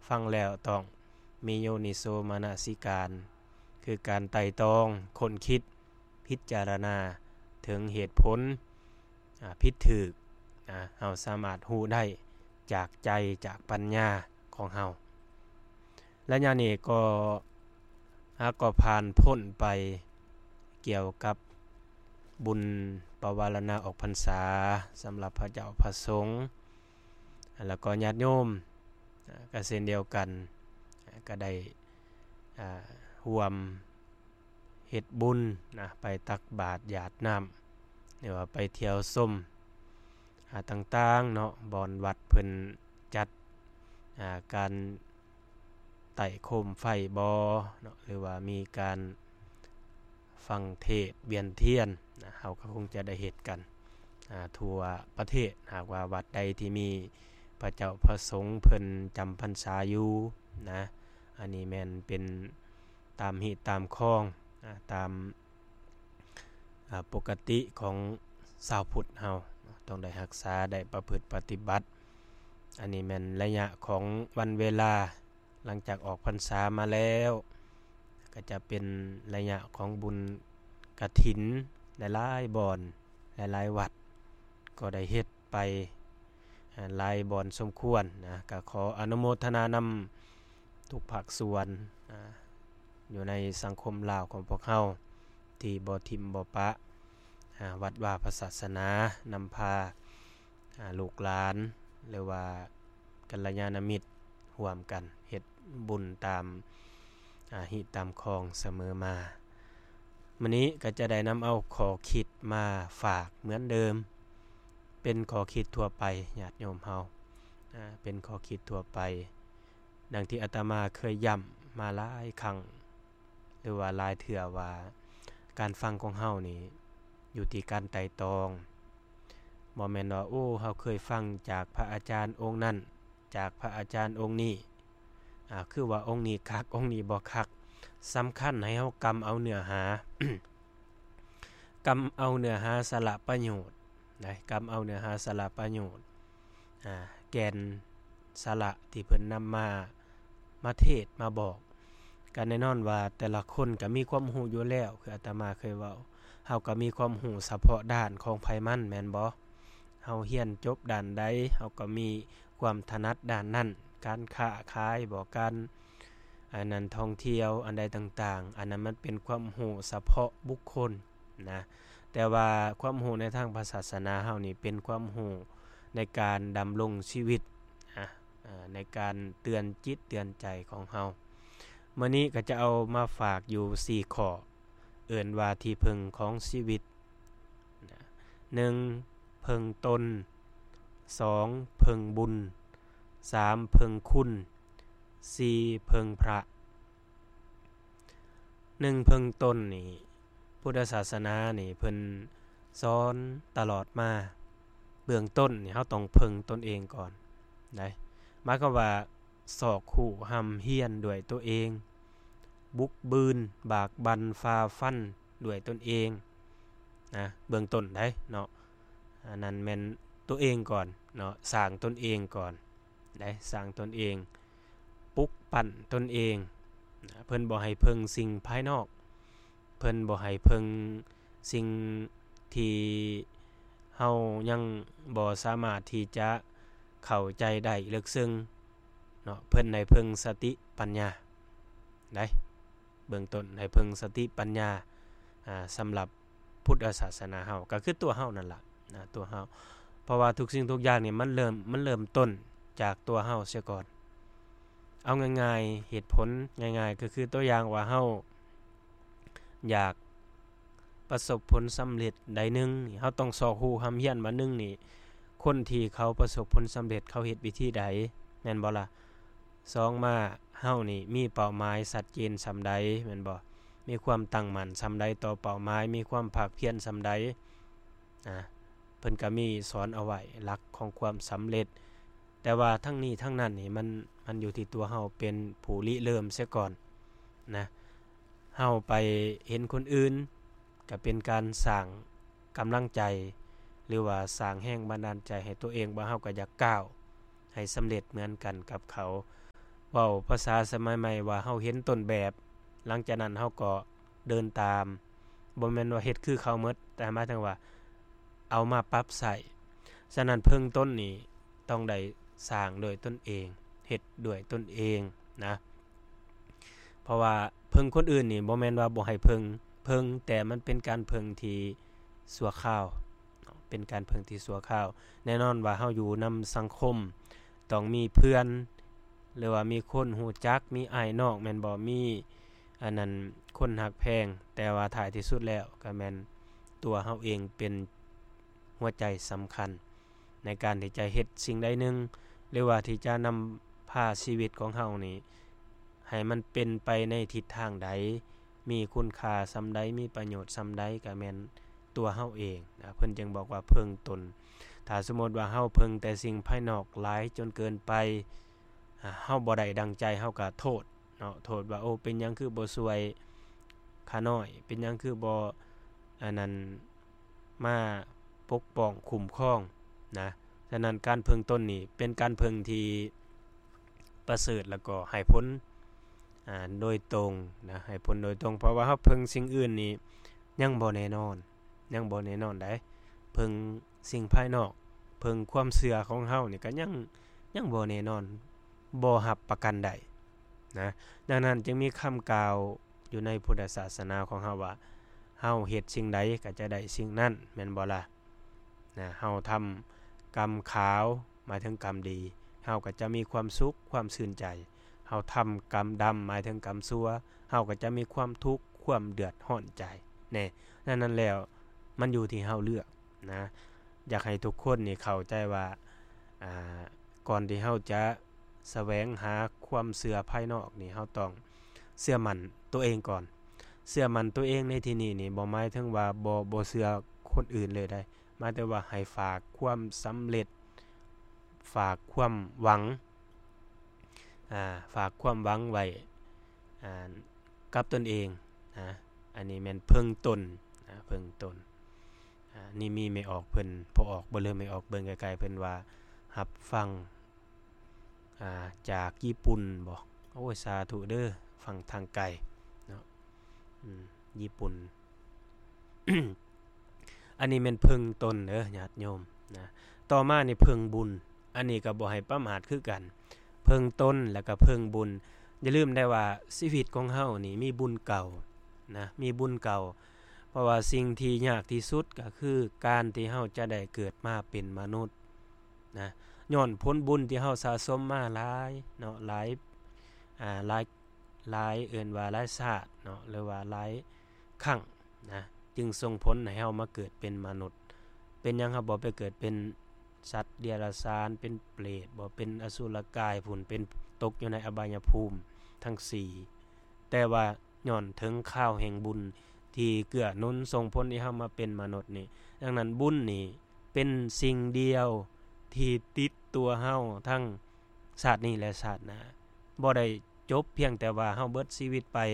ฟังแล้วต้องมีโยนิโสมนสิการคือการไต่ตรองค้นคิดพิจารณาถึงเหตุผลผิดถูกเฮาสามารถรู้ได้จากใจจากปัญญาของเฮาและญาณนี้ก็ผ่านพ้นไปเกี่ยวกับบุญปวารณาออกพรรษาสำหรับพระเจ้าพระสงฆ์แล้วก็ญาติโยมก็เช่นเดียวกันก็ได้ร่วมเฮ็ดบุญไปตักบาตรหยาดน้ำหรือว่าไปเที่ยวส้มต่างๆเนาะบ่อนวัดเพิ่นจัดการไต่โคมไฟบ่เนาะหรือว่ามีการฟังเทศน์เวียนเทียนเฮาก็คงจะได้เฮ็ดกันทั่วประเทศหากว่าวัดใดที่มีพระเจ้าพระสงฆ์เพิ่นจำพรรษาอยู่นะอันนี้แม่นเป็นตามหิตามคองตามปกติของชาวพุทธเฮาต้องได้รักษาได้ประพฤติปฏิบัติอันนี้แม่นระยะของวันเวลาหลังจากออกพรรษามาแล้วก็จะเป็นระยะของบุญกฐินหลายๆบ่อนหลายๆวัดก็ได้เฮ็ดไปหลายบ่อนสมควรนะก็ขออนุโมทนานำทุกภาคส่วนอยู่ในสังคมลาวของพวกเฮาที่บ่ทิ่มบ่ปะวัดว่าพระศาสนานำพาลูกหลานหรือว่ากัลยาณมิตรร่วมกันเฮ็ดบุญตามหิตามคองเสมอมามื้อนี้ก็จะได้นำเอาขอคิดมาฝากเหมือนเดิมเป็นขอคิดทั่วไปญาติโยมเฮาเป็นขอคิดทั่วไปดังที่อาตมาเคยย้ำมาหลายครั้งหรือว่าหลายเทื่อว่าการฟังของเฮานี่อยู่ที่การไต่ตรองบ่แม่นว่าโอ้เฮาเคยฟังจากพระอาจารย์องค์นั้นจากพระอาจารย์องค์นี้คือว่าองค์นี้คักองค์นี้บ่คักสำคัญให้เฮากำเอาเนื้อหา กำเอาเนื้อหาสาระประโยชน์ได้กำเอาเนื้อหาสาระประโยชน์แกนสาระที่เพิ่นนำมาเทศมาบอกกันแน่นอนว่าแต่ละคนก็มีความรู้อยู่แล้วคืออาตมาเคยเว้าเฮาก็มีความรู้เฉพาะด้านของไผมันแม่นบ่เฮาเรียนจบด้านใดเฮาก็มีความถนัดด้านนั้นการค้าขายบ่การอันนั้นท่องเที่ยวอันใดต่างๆอันนั้นมันเป็นความรู้เฉพาะบุคคลนะแต่ว่าความรู้ในทางศาสนาเฮานี่เป็นความรู้ในการดำรงชีวิตในการเตือนจิตเตือนใจของเฮามื้อนี้ก็จะเอามาฝากอยู่4ข้อเอิ้นว่าที่พึ่งของชีวิต1พึ่งตน2พึ่งบุญ3พึ่งคุณ4พึ่งพระ1พึ่งตนนี่พุทธศาสนานี่เพิ่นสอนตลอดมาเบื้องต้นนี่เฮาต้องพึ่งตนเองก่อนได้หมายความว่าสอกคู่หำเฮียนด้วยตัวเองบุกบืนบากบั่นฝ่าฟันด้วยตนเองนะเบื้องต้นได้เนาะอันนั้นแม่นตัวเองก่อนเนาะสร้างตนเองก่อนได้สร้างตนเองปลุกปั่นตนเองเพิ่นบ่ให้เพิ่งสิ่งภายนอกเพิ่นบ่ให้เพิ่งสิ่งที่เฮายังบ่สามารถที่จะเข้าใจได้ลึกซึ้งเนาะเพิ่นให้เพิ่งสติปัญญาได้เบื้องต้นให้เพิ่งสติปัญญาสำหรับพุทธศาสนาเฮาก็คือตัวเฮานั่นล่ะตัวเฮาเพราะว่าทุกสิ่งทุกอย่างนี่มันเริ่มต้นจากตัวเฮาเสียก่อนเอาง่ายๆเหตุผลง่ายๆก็คือตัวอย่างว่าเฮาอยากประสบผลสำเร็จใดนึงเฮาต้องสอกฮู้หำเฮียนมานึงนี่คนที่เขาประสบผลสำเร็จเขาเฮ็ดวิธีใดแม่นบ่ล่ะ2มาเฮานี่มีเป้าหมายชัดเจนส่ำใดแม่นบ่มีความตั้งมั่นส่ำใดต่อเป้าหมายมีความภาคเพียรส่ำใดเพิ่นก็มีสอนเอาไว้หลักของความสำเร็จแต่ว่าทั้งนี้ทั้งนั้นนี่มันอยู่ที่ตัวเฮาเป็นผู้ริเริ่มเสียก่อนนะเฮาไปเห็นคนอื่นก็เป็นการสร้างกำลังใจหรือว่าสร้างแรงบันดาลใจให้ตัวเองว่าเฮาก็อยากก้าวให้สำเร็จเหมือนกันกับเขาเว้าภาษาสมัยใหม่ว่าเฮาเห็นต้นแบบหลังจากนั้นเฮาก็เดินตามบ่แม่นว่าเฮ็ดคือเขาหมดแต่หมายถึงว่าเอามาปรับใช้ฉะนั้นเพิ่งต้นนี้ต้องได้สร้างโดยตนเองเฮ็ดด้วยตนเองนะเพราะว่าเพิ่งคนอื่นนี่บ่แม่นว่าบ่ให้เพิ่งแต่มันเป็นการเพิ่งที่ชั่วคราวเป็นการเพิ่งที่ชั่วคราวแน่นอนว่าเฮาอยู่นำสังคมต้องมีเพื่อนหรือว่ามีคนฮู้จักมีอ้ายน้องแม่นบ่มีอันนั้นคนฮักแพงแต่ว่าท้ายที่สุดแล้วก็แม่นตัวเฮาเองเป็นหัวใจสำคัญในการที่จะเฮ็ดสิ่งใดหนึ่งหรือว่าที่จะนำพาชีวิตของเฮานี่ให้มันเป็นไปในทิศทางใดมีคุณค่าส่ำใดมีประโยชน์ส่ำใดก็แม่นตัวเฮาเองนะเพิ่นจึงบอกว่าเพิ่งตนถ้าสมมุติว่าเฮาเพิ่งแต่สิ่งภายนอกหลายจนเกินไปเฮาบ่ได้ดังใจเฮาก็โทษเนาะโทษว่าโอ้เป็นหยังคือบ่ช่วยข้าน้อยเป็นหยังคือบ่อันนั้นมาปกป้องคุ้มครองนะฉะนั้นการเพิ่งต้นนี่เป็นการเพิ่งที่ประเสริฐแล้วก็ให้ผลโดยตรงนะให้ผลโดยตรงเพราะว่าเฮาเพิ่งสิ่งอื่นนี่ยังบ่แน่นอนได้เพิ่งสิ่งภายนอกเพิ่งความเชื่อของเฮานี่ก็ยังบ่แน่นอนบ่รับประกันได้นะดังนั้นจึงมีคำกล่าวอยู่ในพุทธศาสนาของเฮาว่าเฮาเฮ็ดสิ่งใดก็จะได้สิ่งนั้นแม่นบ่ล่ะนะเฮาทำกรรมขาวหมายถึงกรรมดีเฮาก็จะมีความสุขความชื่นใจเฮาทำกรรมดำหมายถึงกรรมชั่วเฮาก็จะมีความทุกข์ความเดือดร้อนใจแน่นั้นแล้วมันอยู่ที่เฮาเลือกนะอยากให้ทุกคนนี่เข้าใจว่าก่อนที่เฮาจะแสวงหาความเชื่อภายนอกนี่เฮาต้องเชื่อมั่นตัวเองก่อนเชื่อมั่นตัวเองในที่นี้นี่บ่หมายถึงว่าบ่เชื่อคนอื่นเลยได้หมายถึงว่าให้ฝากความสำเร็จฝากความหวังฝากความหวังไว้กับตนเองนะอันนี้แม่นเพิ่งตนนะเพิ่งตนนี่มีไม่ออกเพิ่นพอออกบ่เริ่มไม่ออกเบิ่งไกลๆเพิ่นว่ารับฟังจากญี่ปุ่นบ่โอ้ยสาธุเด้อฟังทางไกลเนาะญี่ปุ่น อันนี้แม่นเพิ่งตนเด้อญาติโยมนะต่อมานี่เพิ่งบุญอันนี้ก็บ่ให้ประมาทคือกันเพิ่งตนแล้วก็เพิ่งบุญอย่าลืมได้ว่าชีวิตของเฮานี่มีบุญเก่านะมีบุญเก่าเพราะว่าสิ่งที่ยากที่สุดก็คือการที่เฮาจะได้เกิดมาเป็นมนุษย์นะย้อนผลบุญที่เฮาสะสมมาหลายเนาะหลายเอิ้นว่าหลายชาติเนาะหรือว่าหลายครั้งนะจึงส่งผลให้เฮามาเกิดเป็นมนุษย์เป็นหยังครับบ่ไปเกิดเป็นสัตว์เดรัจฉานเป็นเปรตบ่เป็นอสุรกายพุ่นเป็นตกอยู่ในอบายภูมิทั้ง4แต่ว่าย้อนถึงข้าวแห่งบุญที่เกื้อหนุนส่งผลให้เฮามาเป็นมนุษย์นี่ดังนั้นบุญนี่เป็นสิ่งเดียวที่ติดตัวเฮาทั้งชาตินี้และชาติหน้าบ่ได้จบเพียงแต่ว่าเฮาเบิดชีวิตไป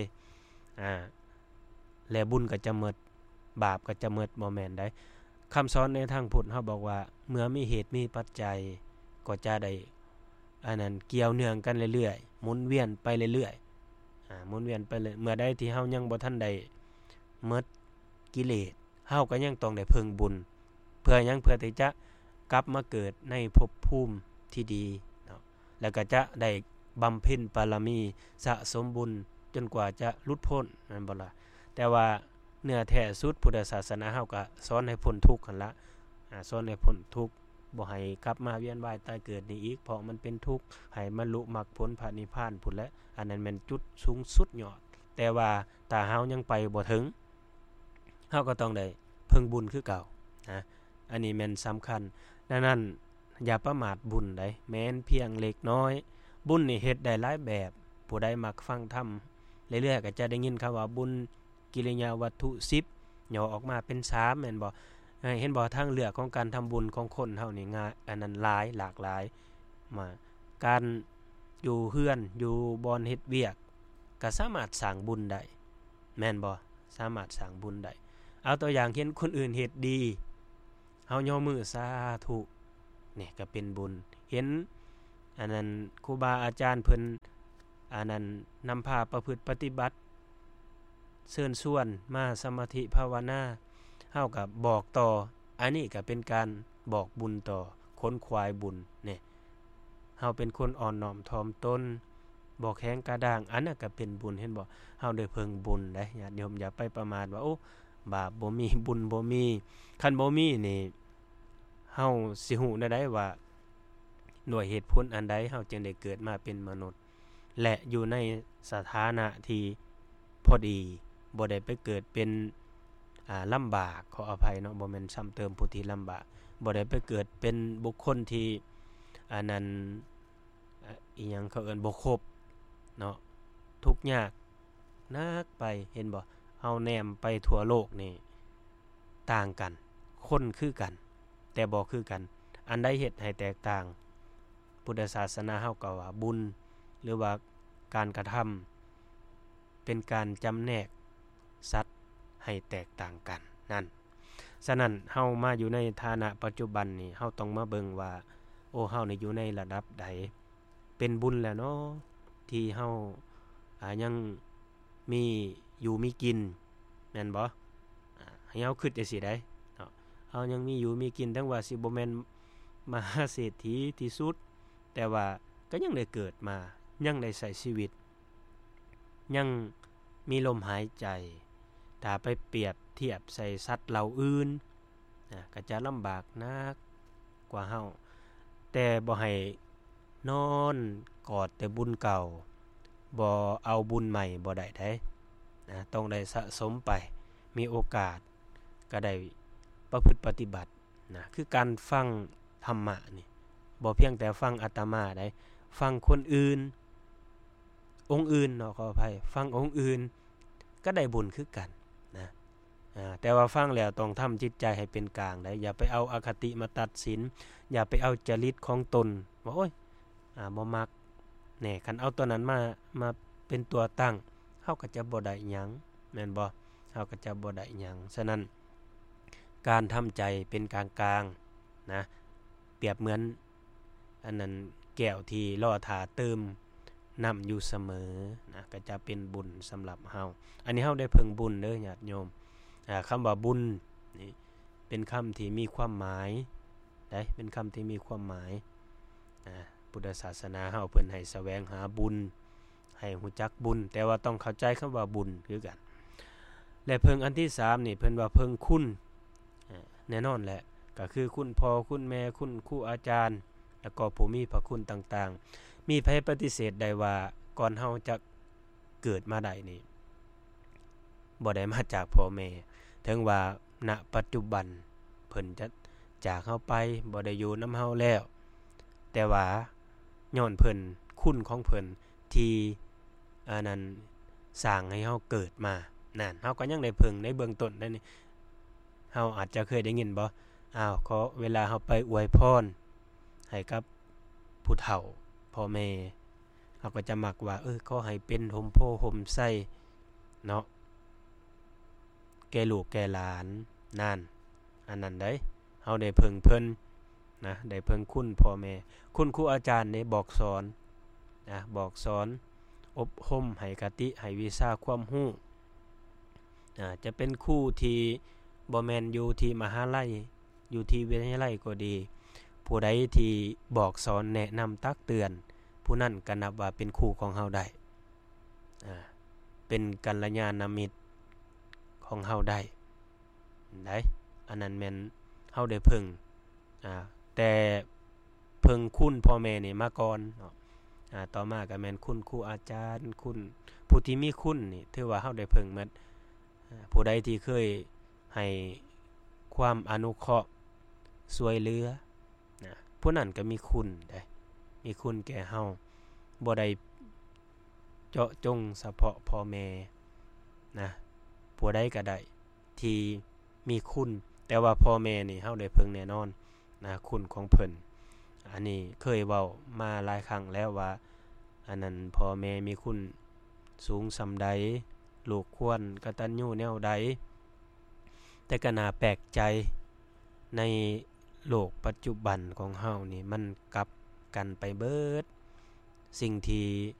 และบุญก็จะหมดบาปก็จะหมดบ่แม่นได้คำสอนในทางพุทธเฮาบอกว่าเมื่อมีเหตุมีปัจจัยก็จะได้อันนั้นเกี่ยวเนื่องกันเรื่อยๆหมุนเวียนไปเรื่อยๆหมุนเวียนไปเลยเมื่อใดที่เฮายังบ่ทันได้หมดกิเลสเฮาก็ยังต้องได้เพิ่งบุญเพื่อที่จะกลับมาเกิดในภพภูมิที่ดีเนาะแล้วก็จะได้บำเพ็ญบารมีสะสมบุญจนกว่าจะหลุดพ้นนั่นบ่ล่ะแต่ว่าเนื้อแท้สุดพุทธศาสนาเฮาก็สอนให้พ้นทุกข์หั่นละสอนให้พ้นทุกข์บ่ให้กลับมาเวียนว่ายตายเกิดนี่อีกเพราะมันเป็นทุกข์ให้บรรลุมรรคผลพระนิพพานพุ่นแหละอันนั้นแม่นจุดสูงสุดยอดแต่ว่าถ้าเฮายังไปบ่ถึงเฮาก็ต้องได้เพิ่งบุญคือเก่านะอันนี้แม่นสำคัญดังนั้นอย่าประมาทบุญได้แม้นเพียงเล็กน้อยบุญนี่เฮ็ดได้หลายแบบผู้ใดมักฟังธรรมเรื่อยๆก็จะได้ยินคำว่าบุญกิริยาวัตถุ10ย่อออกมาเป็น3แม่นบ่เห็นบ่ทางเลือกของการทำบุญของคนเฮานี่ง่ายอันนั้นหลากหลายมาการอยู่เฮือนอยู่บ่อนเฮ็ดเวียกก็สามารถสร้างบุญได้แม่นบ่สามารถสร้างบุญได้เอาตัวอย่างเห็นคนอื่นเฮ็ดดีเฮาย่อมือสาธุนี่ก็เป็นบุญเห็นอันนั้นครูบาอาจารย์เพิ่นอันนั้นนำพาประพฤติปฏิบัติเชิญชวนมาสมาธิภาวนาเฮาก็บอกต่ออันนี้ก็เป็นการบอกบุญต่อคนควายบุญเนี่ยเฮาเป็นคนอ่อนน้อมถ่อมตนบ่แข็งกระด้างอันนั้นก็เป็นบุญเห็นบ่เฮาได้เพิ่งบุญได้ญาติโยมอย่าไปประมาทว่าโอ้บาปบ่มีบุญบ่มีคันบ่มีนี่เฮาสิฮู้ได้ว่าหน่วยเหตุผลอันใดเฮาจึงได้เกิดมาเป็นมนุษย์และอยู่ในสถานะที่พอดีบ่ได้ไปเกิดเป็นลำบากขออภัยเนาะบ่แม่นซ้ำเติมผู้ที่ลำบากบ่ได้ไปเกิดเป็นบุคคลที่อันนั้นอีหยังเขาเอิ้นบ่ครบเนาะทุกข์ยากนักไปเห็นบ่เฮาแนมไปทั่วโลกนี่ต่างกันคนคือกันแต่บ่คือกันอันใดเฮ็ดให้แตกต่างพุทธศาสนาเฮาก็ว่าบุญหรือว่าการกระทำเป็นการจำแนกสัตว์ให้แตกต่างกันนั่นฉะนั้นเฮามาอยู่ในฐานะปัจจุบันนี่เฮาต้องมาเบิ่งว่าโอ้เฮานี่อยู่ในระดับใดเป็นบุญแล้วเนาะที่เฮายังมีอยู่มีกินแม่นบ่ให้เฮาคิดจังซี่ได้เนาะเฮายังมีอยู่มีกินทั้งว่าสิบ่แม่นมหาเศรษฐีที่สุดแต่ว่าก็ยังได้เกิดมายังได้ใช้ชีวิตยังมีลมหายใจถ้าไปเปรียบเทียบใส่สัตว์เหล่าอื่นก็จะลำบากนักกว่าเฮาแต่บ่ให้นอนกอดแต่บุญเก่าบ่เอาบุญใหม่บ่ได้ต้องได้สะสมไปมีโอกาสก็ได้ประพฤติปฏิบัติคือการฟังธรรมะนี่บ่เพียงแต่ฟังอาตมาได้ฟังคนอื่นองค์อื่นเนาะขออภัยฟังองค์อื่นก็ได้บุญคือกันนะแต่ว่าฟังแล้วต้องทำจิตใจให้เป็นกลางได้อย่าไปเอาอคติมาตัดสินอย่าไปเอาจริตของตนว่าโอ้ยบ่มักแหน่คันเอาตัวนั้นมาเป็นตัวตั้งเฮาก็จะบ่ได้หยังแม่นบ่เฮาก็จะบ่ได้หยังฉะนั้นการทำใจเป็นกลางๆนะเปรียบเหมือนอันนั้นแก้วที่รอท่าเติมน้ำอยู่เสมอนะก็จะเป็นบุญสำหรับเฮาอันนี้เฮาได้เพิ่งบุญเด้อญาติโยมคำว่าบุญนี่เป็นคำที่มีความหมายได้เป็นคำที่มีความหมายพุทธศาสนาเฮาเพิ่นให้แสวงหาบุญให้รู้จักบุญแต่ว่าต้องเข้าใจคำว่าบุญคือกันและเพิ่งอันที่3นี่เพิ่นว่าเพิ่งคุณแน่นอนแหละก็คือคุณพ่อคุณแม่คุณครูอาจารย์แล้วก็ผู้มีพระคุณต่างๆมีไผปฏิเสธได้ว่าก่อนเฮาจะเกิดมาได้นี่บ่ได้มาจากพ่อแม่ถึงว่าณปัจจุบันเพิ่นจะจากเฮาไปบ่ได้อยู่นำเฮาแล้วแต่ว่าย้อนเพิ่นคุณของเพิ่นที่อันนั้นสร้างให้เฮาเกิดมานั่นเฮาก็ยังได้เพิ่งในเบื้องต้นได้นี่เฮาอาจจะเคยได้ยินบ่ขอเวลาเฮาไปอวยพรให้กับผู้เฒ่าพ่อแม่เฮาก็จะมักว่าขอให้เป็นห่มโพห่มไส้เนาะแก่ลูกแก่หลานนั่นอันนั้นได้เฮาได้เพิ่งเพิ่นนะได้เพิ่งคุณพ่อแม่คุณครูอาจารย์ได้บอกสอนบอกสอนอบรมให้คติให้วิชาความรู้จะเป็นครูที่บ่แม่นอยู่ที่มหาลัยอยู่ที่วิทยาลัยก็ดีผู้ใดที่บอกสอนแนะนำตักเตือนผู้นั้นก็นับว่าเป็นครูของเฮาได้เป็นกัลยาณมิตรของเฮาได้อันนั้นแม่นเฮาได้เพิ่งแต่เพิ่งคุณพ่อแม่นี่มาก่อนต่อมาก็แม่นคุณครูอาจารย์คุณผู้ที่มีคุณนี่ถือว่าเฮาได้เพิ่งหมดผู้ใดที่เคยให้ความอนุเคราะห์ช่วยเหลือผู้นั้นก็มีคุณได้มีคุณแก่เฮาบ่ได้เจาะจงเฉพาะพ่อแม่ผู้ใดก็ได้ที่มีคุณแต่ว่าพ่อแม่นี่เฮาได้เพิ่งแน่นอนคุณของเพิ่นอันนี้เคยเว้ามาหลายครั้งแล้วว่าอันนั้นพ่อแม่มีคุณสูงส่ำใดลูกควรกตัญญูแนวใดแต่ก็น่าแปลกใจในโลกปัจจุบันของเฮานี่มันกลับกันไปเบิดสิ่งที่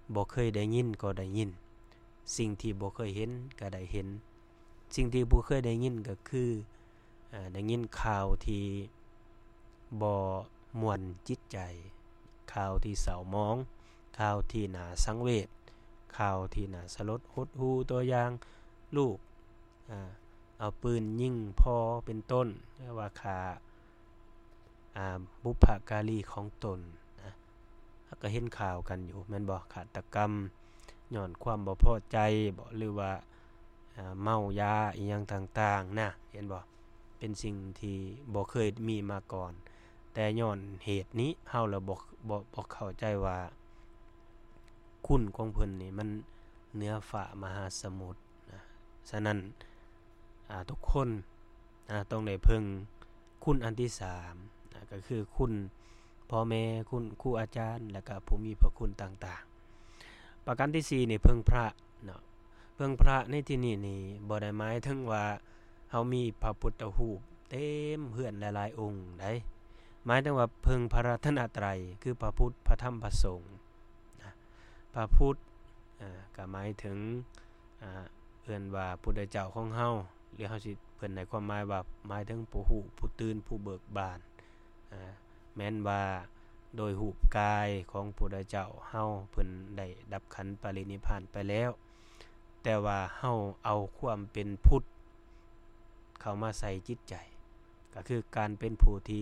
บ่เคยได้ยินก็ได้ยินสิ่งที่บ่เคยเห็นก็ได้เห็นสิ่งที่บ่เคยได้ยินก็คือได้ยินข่าวที่บ่ม่วนจิตใจข่าวที่เศร้าหมองข่าวที่น่าสังเวชข่าวที่น่าสลดหดหู่ตัวอย่างลูกเอาปืนยิงพ่อเป็นต้นว่าฆ่าบุพการีของตนนะก็เห็นข่าวกันอยู่แม่นบ่ฆาตกรรมย้อนความบ่พอใจบ่หรือว่าเมายาอีหยังต่างๆนะเห็นบ่เป็นสิ่งที่บ่เคยมีมาก่อนแต่ย้อนเหตุนี้เฮาละบ่เข้าใจว่าคุณของเพิ่นนี่มันเหนือฟ้ามหาสมุทรนะฉะนั้นทุกคนต้องได้พึ่งคุณอันที่3ก็คือคุณพ่อแม่คุณครูอาจารย์และก็ผู้มีพระคุณต่างๆประการที่4นี่พึ่งพระเนาะพึ่งพระในที่นี้นี่บ่ได้หมายถึงว่าเฮามีพระพุทธรูปเต็มเฮือนหลายๆองค์ได้หมายถึงว่าพึ่งพระรัตนตรัยคือพระพุทธพระธรรมพระสงฆ์พระพุทธก็หมายถึงเอิ้นว่าพุทธเจ้าของเฮาหรือเฮาสิเพิ่นให้ความหมายว่าหมายถึงผู้รู้ผู้ตื่นผู้เบิกบานแม้นว่าโดยรูปกายของพุทธเจ้าเฮาเพิ่นได้ดับขันธ์ปรินิพพานไปแล้วแต่ว่าเฮาเอาความเป็นพุทธเข้ามาใส่จิตใจก็คือการเป็นผู้ที่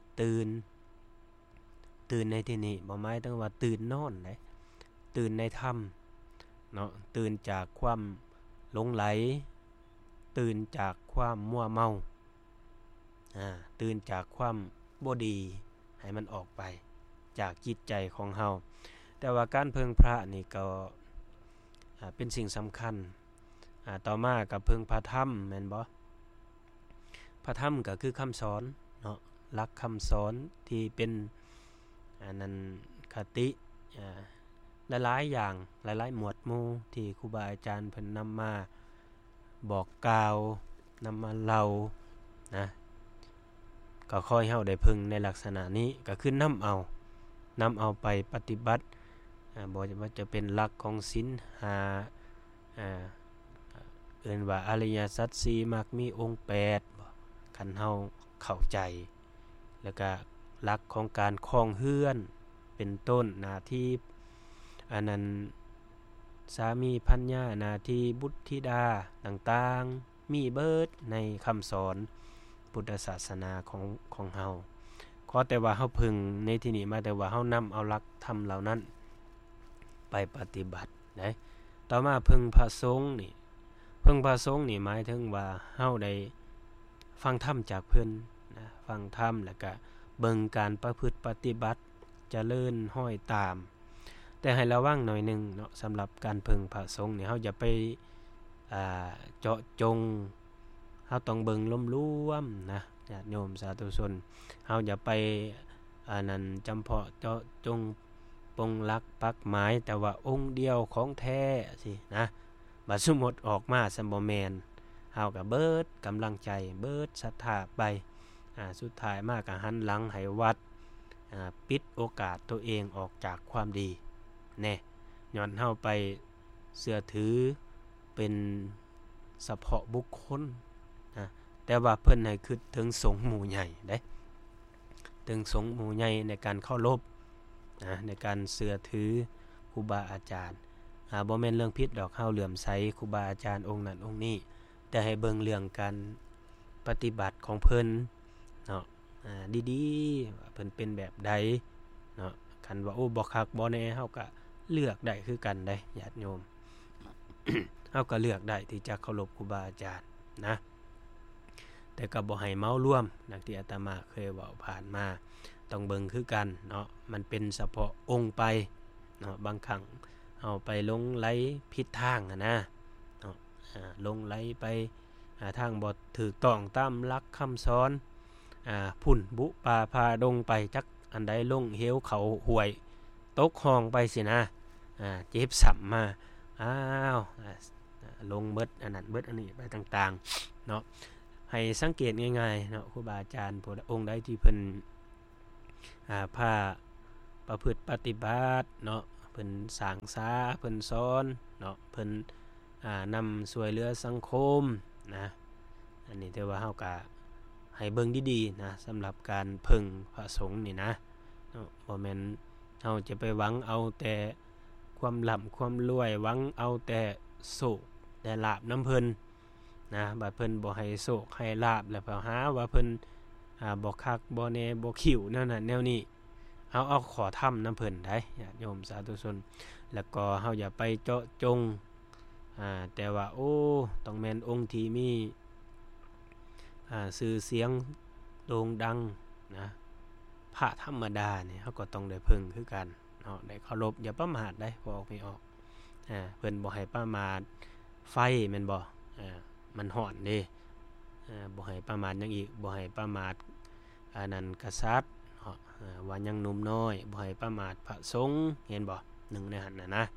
ตื่นในที่นี้บ่หมายถึงว่าตื่นนอนเด้ตื่นในธรรมเนาะตื่นจากความหลงไหลตื่นจากความมั่วเมาตื่นจากความบ่ดีให้มันออกไปจากจิตใจของเฮาแต่ว่าการเพิ่งพระนี่ก็เป็นสิ่งสำคัญต่อมากับเพิ่งพระธรรมแม่นบ่พระธรรมก็คือคำสอนเนาะหลักคำสอนที่เป็นนั้นคติหลายๆอย่างหลายๆหมวดหมู่ที่ครูบาอาจารย์เพิ่นนำมาบอกกล่าวนำมาเล่านะก็ค่อยเฮาได้พึ่งในลักษณะนี้ก็คือนำเอาไปปฏิบัติบ่ว่าจะเป็นหลักของศีล5เอิ้นว่าอริยสัจ4มรรคมีองค์8บ่คันเฮาเข้าใจแล้วก็หลักของการครองเรือนเป็นต้นหน้าที่อันนั้นสามีภรรยาหน้าที่บุตรธิดาต่างๆมีเบิดในคำสอนพุทธศาสนาของเฮาขอแต่ว่าเฮาพึงในที่นี้มาแต่ว่าเฮานำเอาหลักธรรมเหล่านั้นไปปฏิบัติได้ต่อมาพึงพระสงฆ์นี่พึงพระสงฆ์นี่หมายถึงว่าเฮาได้ฟังธรรมจากเพิ่นนะฟังธรรมแล้วก็เบิ่งการประพฤติปฏิบัติเจริญห้อยตามแต่ให้ระวังหน่อยนึงเนาะสำหรับการพึงพระสงฆ์นี่เฮาอย่าไปเจาะจงเฮาต้องเบิ่งรวมๆนะญาติโยมสาธุชนเฮาอย่าไปนั้นจำเพาะเจาะจงปงลักปักหมายแต่ว่าองค์เดียวของแท้สินะบัดสมมุติออกมาซัมบ่แม่นเฮาก็เบิดกำลังใจเบิดศรัทธาไปสุดท้ายมาก็หันหลังให้วัดปิดโอกาสตัวเองออกจากความดีแน่ย้อนเฮาไปเชื่อถือเป็นเฉพาะบุคคลแต่ว่าเพิ่นให้คิดถึงสงฆ์หมู่ใหญ่เด้ถึงสงฆ์หมู่ใหญ่ในการเคารพในการเชื่อถือครูบาอาจารย์บ่แม่นเรื่องผิดดอกเฮาเหลื่อมใสครูบาอาจารย์องค์นั้นองค์นี้แต่ให้เบิ่งเรื่องการปฏิบัติของเพิ่นเนาะดีๆว่าเพิ่นเป็นแบบใดเนาะคันว่าโอ้บ่คักบ่แน่เฮาก็เลือกได้คือกันได้ญาติโยม เฮาก็เลือกได้ที่จะเคารพครูบาอาจารย์นะแต่ก็บ่ให้เมาร่วมดังที่อาตมาเคยเว้าผ่านมาต้องเบิ่งคือกันเนาะมันเป็นเฉพาะองค์ไปเนาะบางครั้งเฮาไปลงไหลผิดทางนะเนาะลงไหลไปทางบ่ถูกต้องตามหลักคำสอนพุ่นบุป่าพาดงไปจักอันใดลงเหวเขาห้วยตกคลองไปสินะเจ็บสัมมาลงเบิดอันนั้นเบิดอันนี้ไปต่างๆเนาะให้สังเกตง่ายๆเนาะครูบาอาจารย์ผู้องค์ใดที่เพิ่นพาประพฤติปฏิบัติเนาะพิ่นสร้างสาเพิ่นสอนเนาะเพิ่นนำช่วยเหลือสังคมนะอันนี้ถือว่าเฮาก็ให้เบิ่งดีๆนะสำหรับการพึ่งพระสงฆ์นี่นะบ่แม่นเฮาจะไปหวังเอาแต่ความร่ำความรวยหวังเอาแต่โชคแต่ลาภนำเพิ่นนะบัดเพิ่นบ่ให้โชคให้ลาภแล้วพอหาว่าเพิ่นบ่คักบ่แน่บ่คิวนั่นน่ะแนวนี้เอาขอธรรมนำเพิ่นได้ญาติโยมสาธุชนแล้วก็เฮาอย่าไปเจาะจงแต่ว่าโอ้ต้องแม่นองค์ที่มีชื่อเสียงโด่งดังนะพระธรรมดาเนี่ยเขาก็ต้องได้พึ่งคือกันเนาะได้เคารพอย่าประมาทได้บอกไม่ออกเพิ่นบ่ให้ประมาทไฟแม่นบ่มันร้อนเด้บ่ให้ประมาทหยังอีกบ่ให้ประมาทอันนั้นกษัตริย์ว่ายังหนุ่มน้อยบ่ให้ประมาทพระสงฆ์เห็นบ่หนึ่งในหันน่ะนะ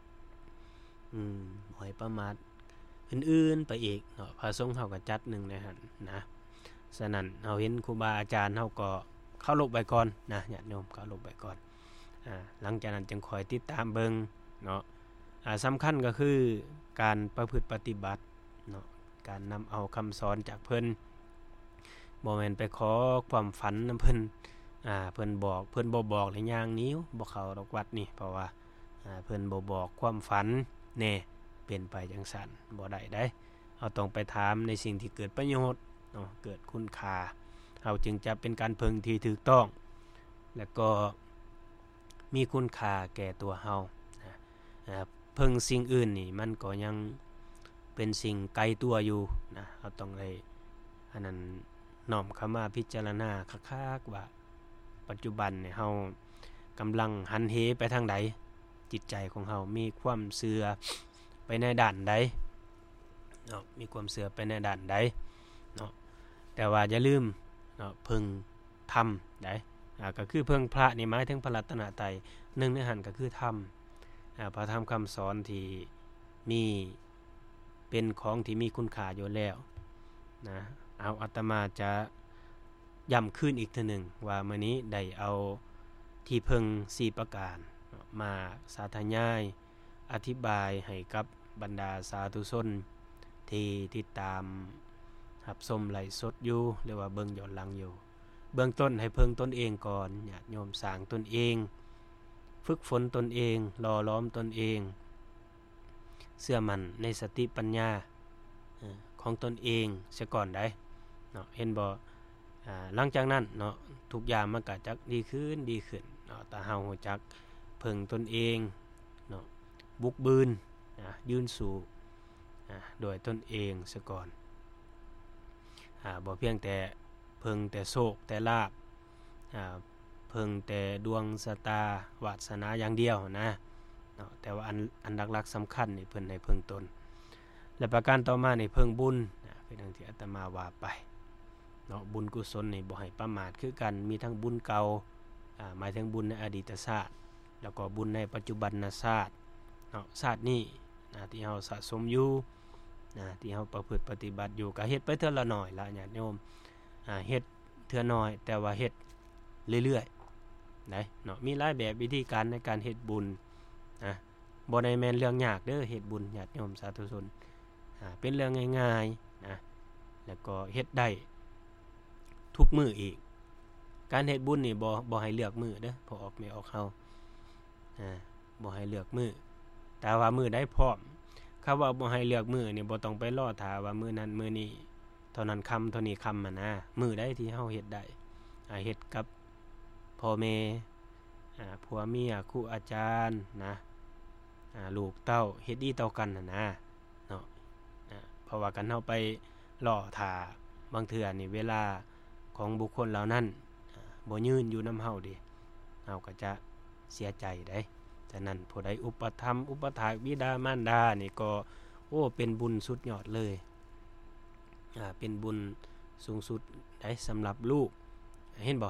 บ่ให้ประมาทอื่นๆไปอีกเนาะพระสงฆ์เฮาก็จัดหนึ่งในหันนะฉะนั้นเฮาเห็นครูบาอาจารย์เฮาก็เคารพไว้ก่อนนะญาติโยมเคารพไว้ก่อนหลังจากนั้นจึงคอยติดตามเบิ่งเนาะสำคัญก็คือการประพฤติปฏิบัติเนาะการนำเอาคำสอนจากเพิ่นบ่แม่นไปขอความฝันนำเพิ่นเพิ่นบอกเพิ่นบ่บอกเลยย่างนิ้วบ่เข้าดอกวัดนี่เพราะว่าเพิ่นบ่บอกความฝันแน่เป็นไปจังซั่นบ่ได้เด้เฮาต้องไปถามในสิ่งที่เกิดประโยชน์เนาะเกิดคุณค่าเฮาจึงจะเป็นการพึ่งที่ถูกต้องและก็มีคุณค่าแก่ตัวเฮาพึ่งสิ่งอื่นนี่มันก็ยังเป็นสิ่งไกลตัวอยู่นะเฮาต้องได้อันนั้นน้อมเข้ามาพิจารณาคักๆว่าปัจจุบันเนี่ยเฮากำลังหันเหไปทางใดจิตใจของเฮามีความเชื่อไปในด้านใดเนาะมีความเชื่อไปในด้านใดเนาะแต่ว่าอย่าลืมเนาะพึ่งธรรมได้ก็คือพึ่งพระนี่หมายถึงพระรัตนตรัยหนึ่งในหันก็คือธรรมพระธรรมคำสอนที่มีเป็นของที่มีคุณค่าอยู่แล้วนะเอาอาตมาจะย้ำขึ้นอีกทีหนึ่งว่ามื้อนี้ได้เอาที่พึ่ง4ประการมาสาธยายอธิบายให้กับบรรดาสาธุชนที่ติดตามรับชมไลฟ์สดอยู่หรือว่าเบิ่งย้อนหลังอยู่เบื้องต้นให้เพิ่งตนเองก่อนญาติโยมสร้างตนเองฝึกฝนตนเองหล่อล้อมตนเองเชื่อมั่นในสติปัญญาของตนเองเสียก่อนได้เนาะเห็นบ่หลังจากนั้นเนาะทุกอย่างมันก็จะดีขึ้นเนาะแต่เฮารู้จักเพิ่งตนเองเนาะบุกบืนยืนสู่โดยตนเองเสียก่อนบ่เพียงแต่เพิ่งแต่โชคแต่ลาภเพิ่งแต่ดวงชะตาวาสนาอย่างเดียวนะเนาะแต่ว่าอันหลักๆสำคัญนี่เพิ่นให้เพิ่งตนและประการต่อมานี่เพิ่งบุญคือดังที่อาตมาว่าไปเนาะบุญกุศลนี่บ่ให้ประมาทคือกันมีทั้งบุญเก่าหมายถึงบุญในอดีตชาติแล้วก็บุญในปัจจุบันชาติเนาะชาตินี้ที่เฮาสะสมอยู่ที่เฮาประพฤติปฏิบัติอยู่ก็เฮ็ดไปเทื่อละน้อยละญาติโยมเฮ็ดเทื่อน้อยแต่ว่าเฮ็ดเรื่อยๆได้เนาะมีหลายแบบวิธีการในการเฮ็ดบุญนะบ่ได้แม่นเรื่องยากเด้อเฮ็ดบุญญาติโยมสาธุชนเป็นเรื่องง่ายๆนะแล้วก็เฮ็ดได้ทุกมื้ออีกการเฮ็ดบุญนี่บ่ให้เลือกมื้อเด้อพอออกไม่ออกเฮาบ่ให้เลือกมื้อแต่ว่ามื้อใดพร้อมคำว่าบ่ให้เลือกมื้อนี่บ่ต้องไปรอท่าว่ามื้อนั้นมื้อนี้เท่านั้นค่ำเท่านี้ค่ำนะมื้อใดที่เฮาเฮ็ดได้เฮ็ดกับพ่อแม่ผัวเมียครูอาจารย์นะลูกเต้าเฮ็ดดีต่อกันนะเนาะเพราะว่ากันเฮาไปรอท่าบางเทื่อนี่เวลาของบุคคลเหล่านั้นบ่ยืนอยู่นำเฮาดิเฮาก็จะเสียใจได้ฉะนั้นผู้ใดอุปถัมภ์อุปถากบิดามารดานี่ก็เป็นบุญสุดยอดเลยเป็นบุญสูงสุดได้สำหรับลูกเห็นบ่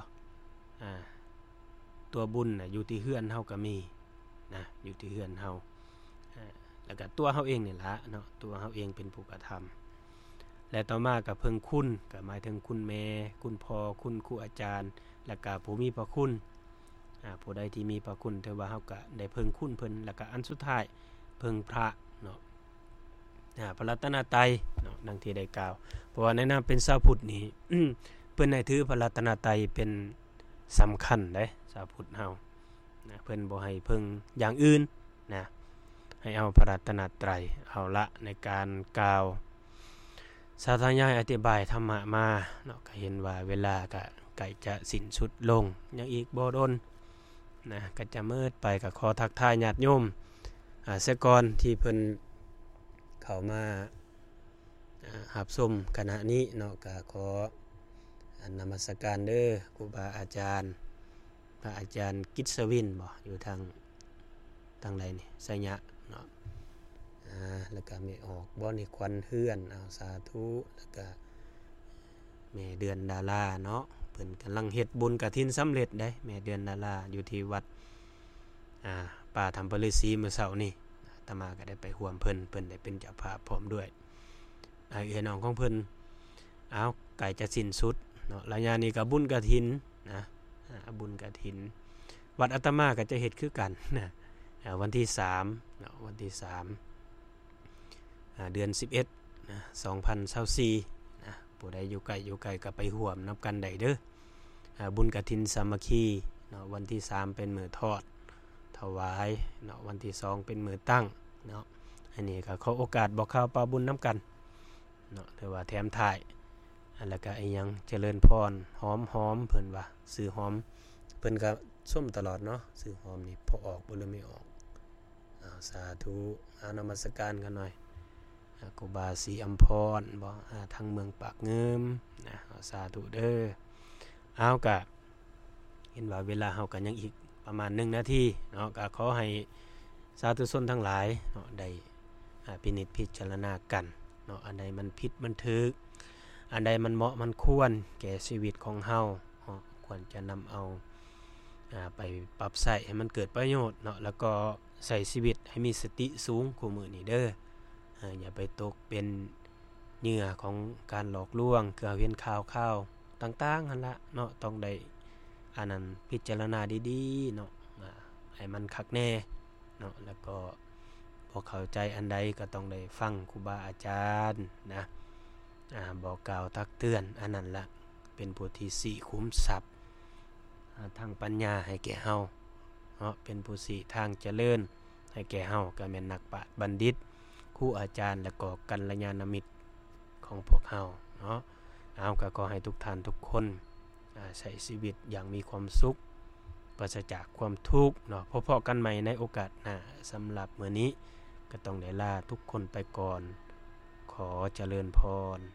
ตัวบุญอยู่ที่เฮือนเฮาก็มีนะอยู่ที่เฮือนเฮาแล้วก็ตัวเฮาเองนี่ล่ะเนาะตัวเฮาเองเป็นผู้กระทำและต่อมาก็เพิ่งคุณก็หมายถึงคุณแม่คุณพ่อคุณครูอาจารย์แล้วก็ผู้มีพระคุณผู้ใดที่มีพระคุณถือว่าเฮาก็ได้เพิ่งคุณเพิ่นแล้วก็อันสุดท้ายเพิ่งพระเนาะพระรัตนตรัยเนาะดังที่ได้กล่าวเพราะว่าในนามเป็นชาวพุทธนี่ เพิ่นให้ถือพระรัตนตรัยเป็นสำคัญเด้ชาวพุทธเฮานะเพิ่นบ่ให้เพิ่งอย่างอื่นนะให้เอาพระรัตนตรัยเอาละในการกล่าวสาธยายอธิบายธรรมะมาเนาะก็เห็นว่าเวลาก็ใกล้จะสิ้นสุดลงยังอีกบ่ดนนะก็จะมืดไปก็ขอทักทายญาติโยมเสียก่อนที่เพิ่นเข้ามารับชมคณะนี้เนาะก็ขอนมัสการเด้อครูบาอาจารย์พระอาจารย์กิษวินบ่อยู่ทางใดนี่ไสยะเนาะแล้วก็ไม่ออกบ่นี่ควันเฮือนเอาสาธุแล้วก็แม่เดือนดาราเนาะเพิ่นกำลังเฮ็ดบุญกฐินสำเร็จได้แม่เดือนดาราอยู่ที่วัดป่าธรรมปฤษีมื้อเช้านี่อาตมาก็ได้ไปร่วมเพิ่นได้เป็นเจ้าภาพพร้อมด้วยเอื้อน้องของเพิ่นเอาใกล้จะสิ้นสุดเนาะระยะนี้ก็บุญกฐินนะบุญกฐินวัดอาตมาก็จะเฮ็ดคือกันนะวันที่3เนาะวันที่3เดือน11นะ2024นะผู้ใดอยู่ไกลก็ไปร่วมนับกันได้เด้อบุญกฐินสามัคคีเนาะวันที่3เป็นมื้อทอดถวายเนาะวันที่2เป็นมื้อตั้งเนาะอันนี้ก็ขอโอกาสบอกข่าวปาบุญน้ำกันเนาะถือว่าแถมท้ายแล้วก็อีหยังเจริญพรหอมเพิ่นว่าซื้อหอมเพิ่นก็ส้มตลอดเนาะซื้อหอมนี่พอออกบ่หรือไม่ออกสาธุนมัสการกันหน่อยครูบาศรีอัมพรบ่ทางเมืองปากเงิมนะสาธุเด้อเอาก็เห็นว่าเวลาเฮาก็ยังอีกประมาณ1นาทีเนาะก็ขอให้สาธุชนทั้งหลายเนาะได้พินิจพิจารณากันเนาะอันใดมันผิดมันถูกอันใดมันเหมาะมันควรแก่ชีวิตของเฮาควรจะนำเอาไปปรับใช้ให้มันเกิดประโยชน์เนาะแล้วก็ใช้ชีวิตให้มีสติสูงคู่มื้อนี้เด้ออย่าไปตกเป็นเหยื่อของการหลอกลวงเกี่ยวเห็นข่าวต่างๆหั่นละเนาะต้องได้อันนั้นพิจารณาดีๆเนาะให้มันคักแน่เนาะแล้วก็พอเข้าใจอันใดก็ต้องได้ฟังครูบาอาจารย์นะบอกกล่าวตักเตือนอันนั้นละเป็นผู้ที่สิคุ้มทรัพย์ทางปัญญาให้แก่เฮาเนาะเป็นผู้สิทางเจริญให้แก่เฮาก็แม่นนักปราชญ์บัณฑิตครูอาจารย์และก็กัลยาณมิตรของพวกเฮาเนาะเอาก็ขอให้ทุกท่านทุกคนใช้ชีวิตอย่างมีความสุขปราศจากความทุกข์เนาะพบกันใหม่ในโอกาสหน้าสำหรับมื้อนี้ก็ต้องได้ลาทุกคนไปก่อนขอเจริญพร